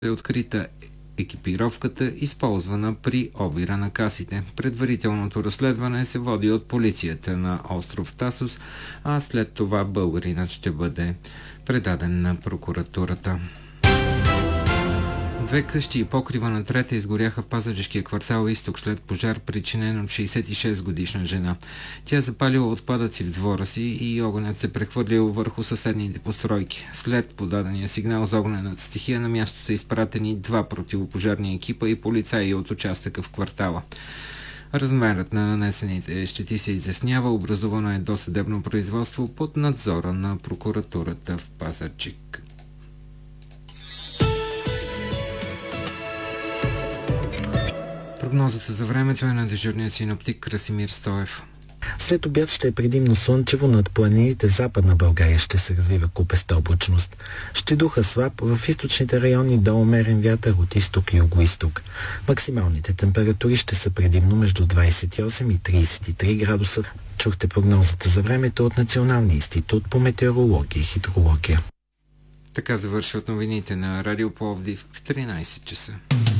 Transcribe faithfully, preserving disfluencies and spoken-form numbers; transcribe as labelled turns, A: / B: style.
A: е открита екипировката, използвана при обира на касите. Предварителното разследване се води от полицията на остров Тасос, а след това българинът ще бъде предаден на прокуратурата. Две къщи и покрива на трета изгоряха в пазарджишкия квартал Изток след пожар, причинен от шейсет и шест годишна жена. Тя е запалила отпадъци в двора си и огънят се прехвърлил върху съседните постройки. След подадения сигнал за огнената стихия на място са изпратени два противопожарни екипа и полицаи от участъка в квартала. Размерът на нанесените щети се изяснява. Образувано е досъдебно производство под надзора на прокуратурата в Пазарджик. Прогнозата за времето е на дежурния синоптик Красимир Стоев.
B: След обяд ще е предимно слънчево, над планините в Западна България ще се развива купеста облачност. Ще духа слаб, в източните райони до умерен вятър от изток и югоизток. Максималните температури ще са предимно между двадесет и осем и тридесет и три градуса. Чухте прогнозата за времето от Националния институт по метеорология и хидрология.
A: Така завършват новините на Радио Пловдив в тринадесет часа.